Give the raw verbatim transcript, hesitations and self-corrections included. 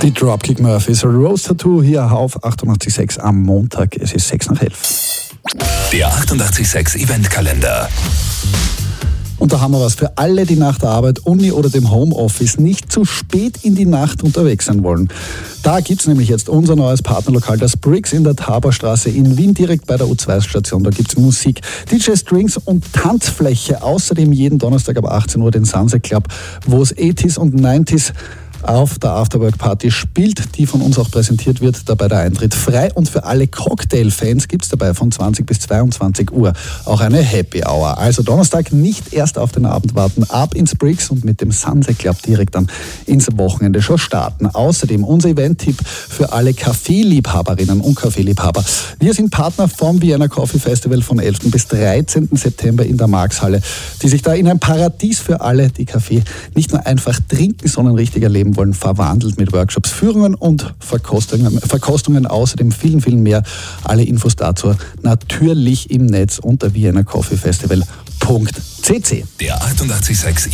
Die Dropkick Murphys Rose Tattoo hier auf achtundachtzig Komma sechs am Montag. Es ist sechs nach elf. Der achtundachtzig Komma sechs Eventkalender. Und da haben wir was für alle, die nach der Arbeit, Uni oder dem Homeoffice nicht zu spät in die Nacht unterwegs sein wollen. Da gibt's nämlich jetzt unser neues Partnerlokal, das Bricks in der Taborstraße in Wien, direkt bei der U zwei Station. Da gibt's Musik, D J Strings und Tanzfläche. Außerdem jeden Donnerstag ab achtzehn Uhr den Sunset Club, wo es achtziger und neunziger auf der Afterwork-Party spielt, die von uns auch präsentiert wird. Dabei der Eintritt frei und für alle Cocktail-Fans gibt es dabei von zwanzig bis zweiundzwanzig Uhr auch eine Happy Hour. Also Donnerstag nicht erst auf den Abend warten, ab ins Bricks und mit dem Sunset Club direkt dann ins Wochenende schon starten. Außerdem unser Event-Tipp für alle Kaffeeliebhaberinnen und Kaffeeliebhaber. Wir sind Partner vom Vienna Coffee Festival von elften bis dreizehnten September in der Marxhalle, die sich da in ein Paradies für alle, die Kaffee nicht nur einfach trinken, sondern richtig erleben wollen, verwandelt mit Workshops, Führungen und Verkostungen, Verkostungen, außerdem vielen, vielen mehr. Alle Infos dazu natürlich im Netz unter vienna coffee festival punkt c c. Der achtundachtzig Komma sechs